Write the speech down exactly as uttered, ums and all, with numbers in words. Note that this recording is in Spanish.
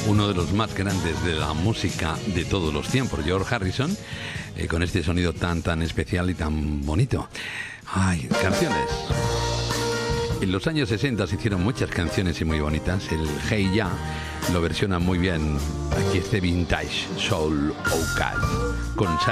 uno de los más grandes de la música de todos los tiempos, George Harrison, eh, con este sonido tan, tan especial y tan bonito. Ay, canciones. En los años sesenta se hicieron muchas canciones y muy bonitas. El Hey Ya lo versiona muy bien. Aquí este Vintage Soul Oasis con